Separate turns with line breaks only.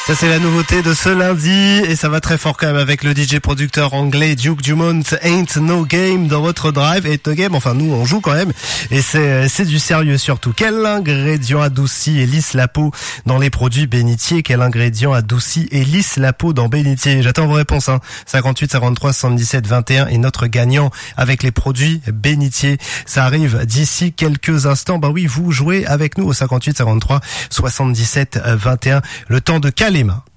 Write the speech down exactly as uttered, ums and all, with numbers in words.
Ça c'est la nouveauté de ce lundi et ça va très fort quand même avec le D J producteur anglais Duke Dumont. Ain't no game dans votre drive. Ain't no game, enfin nous on joue quand même et c'est c'est du sérieux surtout. Quel ingrédient adoucit et lisse la peau dans les produits bénitiers? Quel ingrédient adoucit et lisse la peau dans bénitier? J'attends vos réponses hein. cinquante-huit, cinquante-trois, soixante-dix-sept, vingt et un et notre gagnant avec les produits bénitiers. Ça arrive d'ici quelques instants. Bah oui, vous jouez avec nous au cinquante-huit, cinquante-trois, soixante-dix-sept, vingt et un. Le temps de caler les mains.